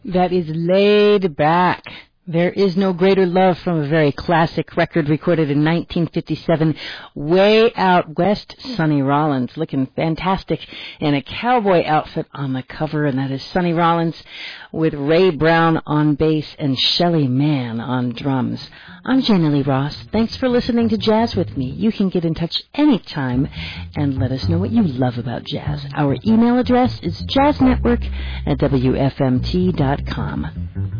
That is Laid Back. There is no greater love from a very classic record recorded in 1957, way out west. Sonny Rollins looking fantastic in a cowboy outfit on the cover, and that is Sonny Rollins with Ray Brown on bass and Shelly Manne on drums. I'm Jana Lee Ross. Thanks for listening to Jazz with me. You can get in touch anytime and let us know what you love about jazz. Our email address is jazznetwork@wfmt.com.